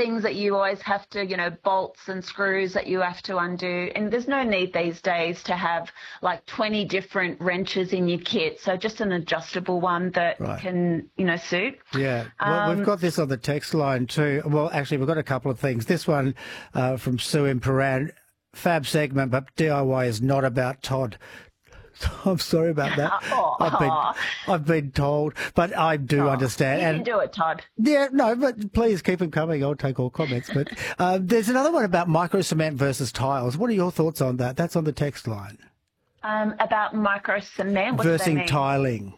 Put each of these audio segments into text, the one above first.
things that you always have to, bolts and screws that you have to undo. And there's no need these days to have like 20 different wrenches in your kit. So just an adjustable one that can, suit. Yeah. Well, we've got this on the text line too. Well, actually, we've got a couple of things. This one from Sue in Paran, fab segment, but DIY is not about Todd. I'm sorry about that. I've been told, but I do understand. You can do it, Todd. Yeah, no, but please keep them coming. I'll take all comments. But there's another one about micro cement versus tiles. What are your thoughts on that? That's on the text line. About micro cement versus tiling.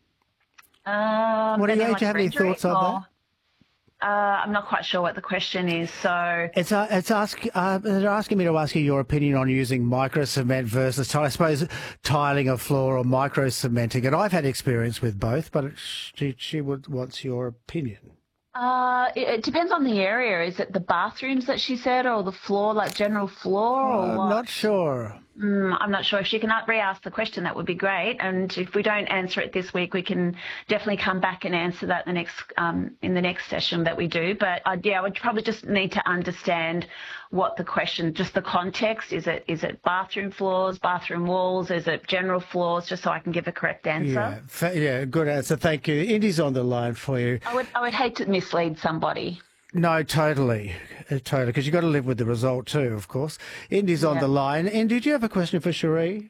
Do you have any thoughts on that? I'm not quite sure what the question is. So they're asking me to ask you your opinion on using micro cement versus tile. I suppose tiling a floor or micro cementing, and I've had experience with both. But she wants your opinion. It depends on the area. Is it the bathrooms that she said, or the floor, like general floor, or what? I'm not sure. I'm not sure. If she can re-ask the question, that would be great. And if we don't answer it this week, we can definitely come back and answer that in the next session that we do. But I would probably just need to understand what the question, just the context. Is it bathroom floors, bathroom walls? Is it general floors? Just so I can give a correct answer. Yeah, good answer. Thank you. Indy's on the line for you. I would hate to mislead somebody. No, totally, because you've got to live with the result too, of course. Indy's on the line. Indy, did you have a question for Cherie?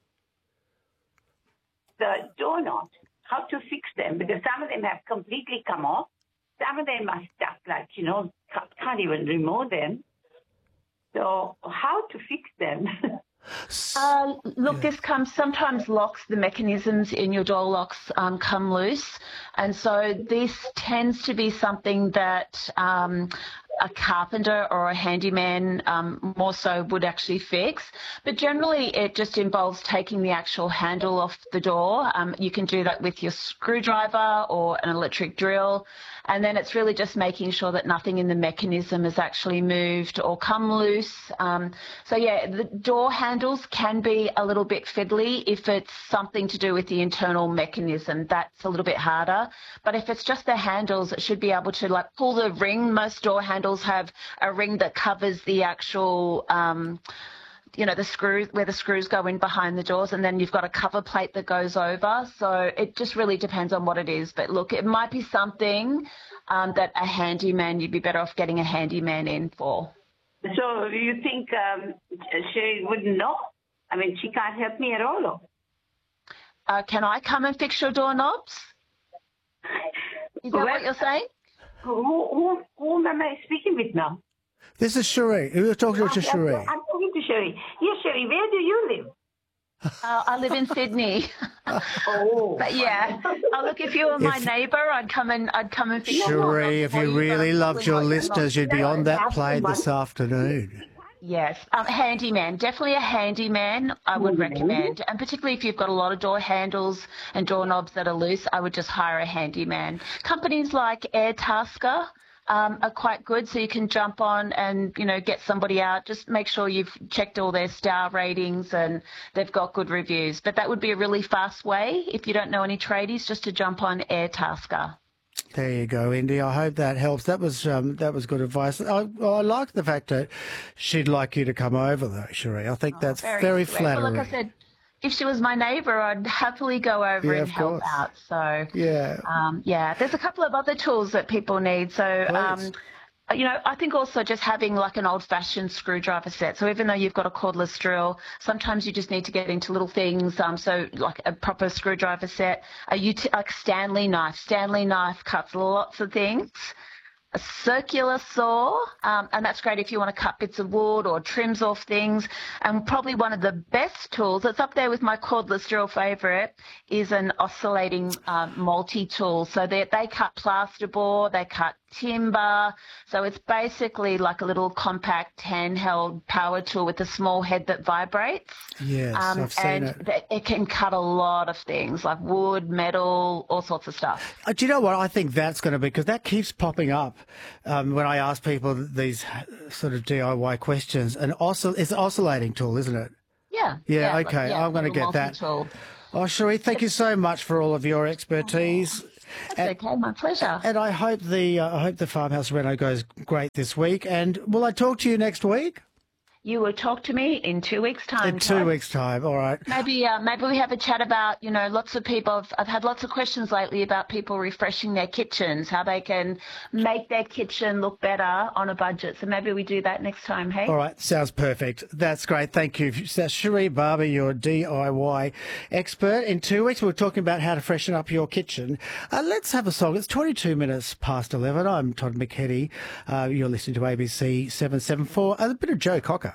The doorknobs, how to fix them, because some of them have completely come off. Some of them are stuck, like, can't even remove them. So how to fix them? Look, this sometimes locks, the mechanisms in your door locks come loose. And so this tends to be something that a carpenter or a handyman more so would actually fix. But generally it just involves taking the actual handle off the door. You can do that with your screwdriver or an electric drill. And then it's really just making sure that nothing in the mechanism is actually moved or come loose. The door handles can be a little bit fiddly if it's something to do with the internal mechanism. That's a little bit harder. But if it's just the handles, it should be able to pull the ring. Most door handles have a ring that covers the actual the screws, where the screws go in behind the doors, and then you've got a cover plate that goes over. So it just really depends on what it is. But look, it might be something that a handyman, you'd be better off getting a handyman in for. So you think she wouldn't know? I mean, she can't help me at all? Can I come and fix your doorknobs? Is that what you're saying? Whom am I speaking with now? This is Cherie. You're talking to Cherie. I'm talking to Cherie. Yes, Cherie, where do you live? I live in Sydney. But yeah. Look, if you were my neighbour, I'd come and fix your Cherie, if you really loved your listeners, you'd be on that plane this afternoon. Yes. Handyman. Definitely a handyman I would recommend. And particularly if you've got a lot of door handles and doorknobs that are loose, I would just hire a handyman. Companies like Airtasker are quite good, so you can jump on and, get somebody out. Just make sure you've checked all their star ratings and they've got good reviews. But that would be a really fast way, if you don't know any tradies, just to jump on Airtasker. There you go, Indy. I hope that helps. That was good advice. I like the fact that she'd like you to come over, though, Cherie. I think that's very flattering. Well, like I said, if she was my neighbour, I'd happily go over and help out. So, there's a couple of other tools that people need. So, I think also just having like an old-fashioned screwdriver set. So even though you've got a cordless drill, sometimes you just need to get into little things. So like a proper screwdriver set, like Stanley knife. Stanley knife cuts lots of things. A circular saw, and that's great if you want to cut bits of wood or trims off things. And probably one of the best tools, that's up there with my cordless drill favourite, is an oscillating multi-tool. So they cut plasterboard, they cut timber. So it's basically like a little compact handheld power tool with a small head that vibrates. Yes, I've seen it. And it can cut a lot of things like wood, metal, all sorts of stuff. Do you know what I think that's going to be? Because that keeps popping up when I ask people these sort of DIY questions. It's an oscillating tool, isn't it? Yeah. Okay. I'm going to get that. Oh, Cherie, thank you so much for all of your expertise. That's okay, my pleasure. And I hope the farmhouse reno goes great this week. And will I talk to you next week? You will talk to me in 2 weeks' time. In 2 weeks' time, all right. Maybe we have a chat about, lots of people. I've had lots of questions lately about people refreshing their kitchens, how they can make their kitchen look better on a budget. So maybe we do that next time, hey? All right, sounds perfect. That's great. Thank you. That's Cherie Barber, your DIY expert. In 2 weeks, we're talking about how to freshen up your kitchen. Let's have a song. It's 22 minutes past 11. I'm Todd McHetty. You're listening to ABC 774. A bit of Joe Cocker.